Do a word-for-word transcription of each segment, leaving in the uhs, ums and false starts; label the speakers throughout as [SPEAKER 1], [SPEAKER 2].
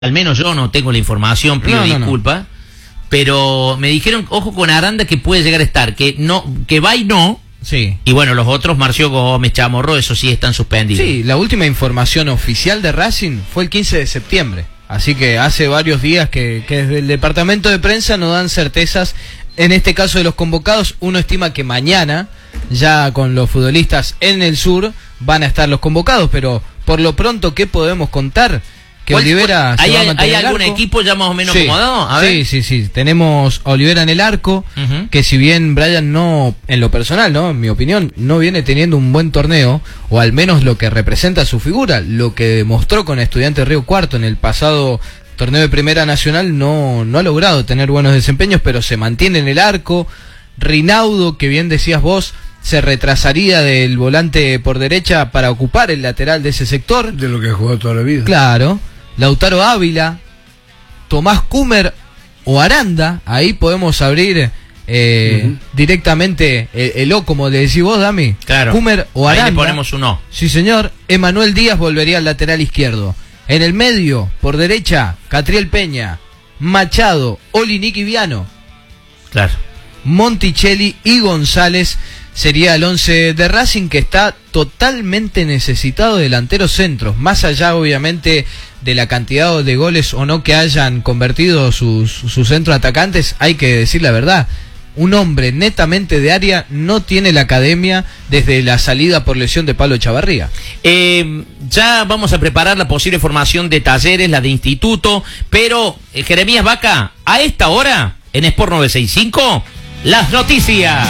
[SPEAKER 1] al menos yo no tengo la información, pido
[SPEAKER 2] no, no,
[SPEAKER 1] disculpas, no. Pero me dijeron, ojo con Aranda, que puede llegar a estar, que no, que va y no.
[SPEAKER 2] Sí.
[SPEAKER 1] Y bueno, los otros, Marcio Gómez, Chamorro, eso sí están suspendidos.
[SPEAKER 2] Sí, la última información oficial de Racing fue el quince de septiembre. Así que hace varios días que, que desde el departamento de prensa no dan certezas. En este caso de los convocados, uno estima que mañana, ya con los futbolistas en el sur, van a estar los convocados. Pero por lo pronto, ¿qué podemos contar? Que Olivera se
[SPEAKER 1] ¿Hay,
[SPEAKER 2] va a mantener
[SPEAKER 1] ¿hay algún
[SPEAKER 2] el arco.
[SPEAKER 1] equipo ya más o menos
[SPEAKER 2] sí,
[SPEAKER 1] acomodado? A ver.
[SPEAKER 2] Sí, sí, sí. Tenemos a Olivera en el arco, uh-huh. que si bien Brian no, en lo personal, no, en mi opinión, no viene teniendo un buen torneo, o al menos lo que representa su figura, lo que demostró con Estudiantes Río Cuarto en el pasado torneo de Primera Nacional, no, no ha logrado tener buenos desempeños, pero se mantiene en el arco. Rinaudo, que bien decías vos, se retrasaría del volante por derecha para ocupar el lateral de ese sector.
[SPEAKER 3] De lo que ha jugado toda la vida.
[SPEAKER 2] Claro. Lautaro Ávila, Tomás Kumer o Aranda, ahí podemos abrir eh, uh-huh. directamente el, el O, como le decís vos, Dami.
[SPEAKER 1] Claro.
[SPEAKER 2] Kumer o Aranda.
[SPEAKER 1] Ahí le ponemos un O.
[SPEAKER 2] Sí, señor. Emanuel Díaz volvería al lateral izquierdo. En el medio, por derecha, Catriel Peña, Machado, Olinik Viano.
[SPEAKER 1] Claro.
[SPEAKER 2] Monticelli y González sería el once de Racing, que está totalmente necesitado de delanteros centros, más allá obviamente de la cantidad de goles o no que hayan convertido sus, sus centros atacantes. Hay que decir la verdad, un hombre netamente de área no tiene la academia desde la salida por lesión de Pablo Chavarría.
[SPEAKER 1] Eh, ya vamos a preparar la posible formación de Talleres, la de Instituto, pero eh, Jeremías Vaca, a esta hora, en Sport novecientos sesenta y cinco, las noticias.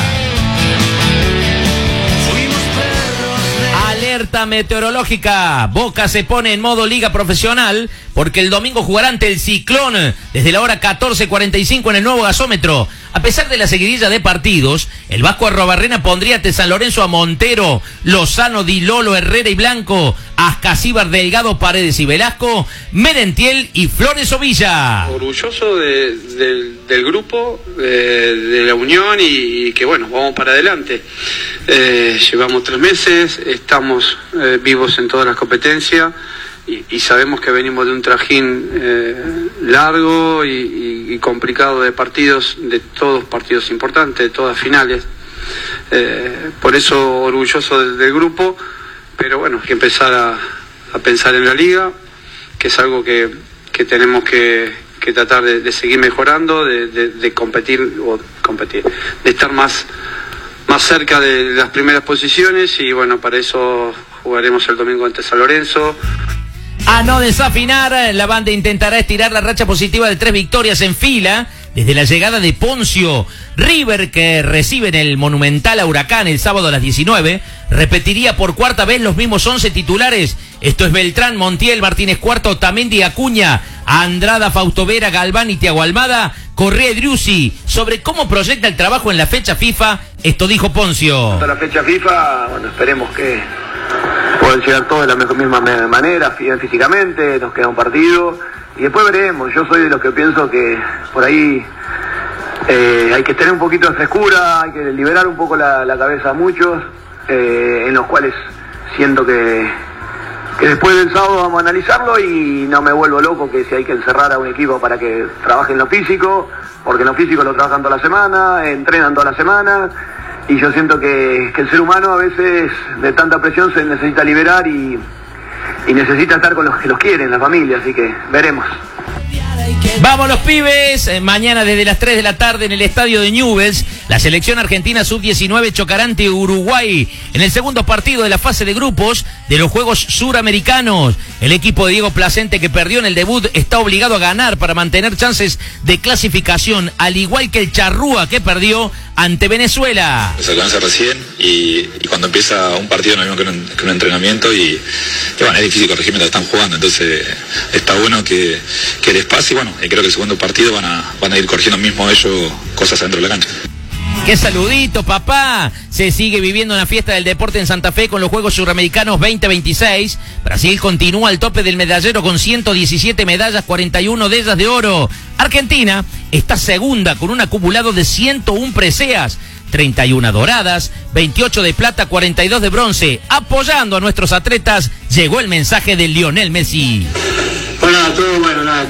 [SPEAKER 1] Alerta meteorológica. Boca se pone en modo liga profesional porque el domingo jugará ante el Ciclón desde la hora catorce cuarenta y cinco en el nuevo gasómetro. A pesar de la seguidilla de partidos, el Vasco Arrobarrena pondría ante San Lorenzo a Montero, Lozano, Di Lolo, Herrera y Blanco, Ascasíbar, Delgado, Paredes y Velasco, Merentiel y Flores Ovilla.
[SPEAKER 4] Orgulloso de, de, del grupo, de, de la unión y, y que bueno, vamos para adelante. Eh, llevamos tres meses, estamos eh, vivos en todas las competencias y, y sabemos que venimos de un trajín eh, largo y, y, y complicado de partidos, de todos partidos importantes, de todas finales. Eh, por eso orgulloso del, del grupo, pero bueno, hay que empezar a, a pensar en la liga, que es algo que, que tenemos que, que tratar de, de seguir mejorando, de, de, de competir, o competir, de estar más... más cerca de las primeras posiciones y bueno, para eso jugaremos el domingo ante San Lorenzo.
[SPEAKER 1] A no desafinar, la banda intentará estirar la racha positiva de tres victorias en fila desde la llegada de Poncio. River, que recibe en el Monumental a Huracán el sábado a las diecinueve, repetiría por cuarta vez los mismos once titulares. Esto es Beltrán, Montiel, Martínez Cuarto, Otamendi, Acuña, Andrada, Fausto Vera, Galván y Thiago Almada, Correa y Driussi. Sobre cómo proyecta el trabajo en la fecha FIFA, esto dijo Poncio.
[SPEAKER 5] Hasta la fecha FIFA, bueno, esperemos que puedan llegar todos de la mejor, misma manera, físicamente, nos queda un partido y después veremos. Yo soy de los que pienso que por ahí eh, hay que tener un poquito de frescura, hay que liberar un poco la, la cabeza a muchos, eh, en los cuales siento que, que después del sábado vamos a analizarlo y no me vuelvo loco que si hay que encerrar a un equipo para que trabaje en lo físico, porque en lo físico lo trabajan toda la semana, entrenan toda la semana. Y yo siento que, que el ser humano a veces de tanta presión se necesita liberar y, y necesita estar con los que los quieren, la familia, así que veremos.
[SPEAKER 1] Vamos los pibes, eh, mañana desde las tres de la tarde en el estadio de Newell's, la selección argentina sub diecinueve chocará ante Uruguay en el segundo partido de la fase de grupos de los Juegos Suramericanos. El equipo de Diego Placente, que perdió en el debut, está obligado a ganar para mantener chances de clasificación, al igual que el Charrúa, que perdió ante Venezuela.
[SPEAKER 6] Se conoce recién y, y cuando empieza un partido no es lo mismo que un, que un entrenamiento y, y bueno, es difícil corregir mientras están jugando, entonces está bueno que, que les pase y bueno, y creo que el segundo partido van a, van a ir corrigiendo mismo ellos cosas adentro de la cancha.
[SPEAKER 1] ¡Qué saludito, papá! Se sigue viviendo una fiesta del deporte en Santa Fe con los Juegos Suramericanos veinte veintiséis. Brasil continúa al tope del medallero con ciento diecisiete medallas, cuarenta y una de ellas de oro. Argentina está segunda con un acumulado de ciento uno preseas, treinta y una doradas, veintiocho de plata, cuarenta y dos de bronce. Apoyando a nuestros atletas, llegó el mensaje de Lionel Messi.
[SPEAKER 4] Bueno, todo, bueno, nada.